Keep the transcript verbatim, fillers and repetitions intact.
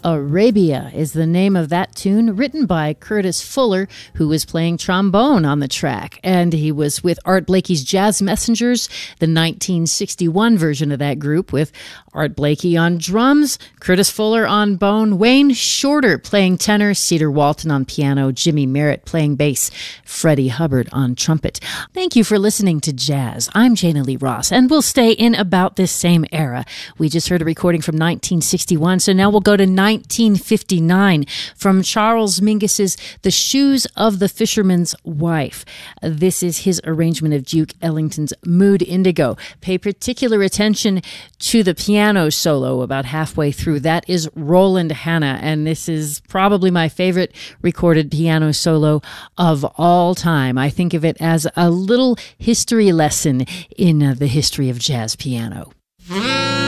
Arabia is the name of that tune, written by Curtis Fuller, who was playing trombone on the track. And he was with Art Blakey's Jazz Messengers, the nineteen sixty-one version of that group, with Art Blakey on drums, Curtis Fuller on bone, Wayne Shorter playing tenor, Cedar Walton on piano, Jimmy Merritt playing bass, Freddie Hubbard on trumpet. Thank you for listening to Jazz. I'm Jana Lee Ross, and we'll stay in about this same era. We just heard a recording from nineteen sixty-one, so now we'll go to nineteen fifty-nine from Charles Mingus's The Shoes of the Fisherman's Wife. This is his arrangement of Duke Ellington's Mood Indigo. Pay particular attention to the piano solo about halfway through. That is Roland Hanna, and this is probably my favorite recorded piano solo of all time. I think of it as a little history lesson in uh, the history of jazz piano.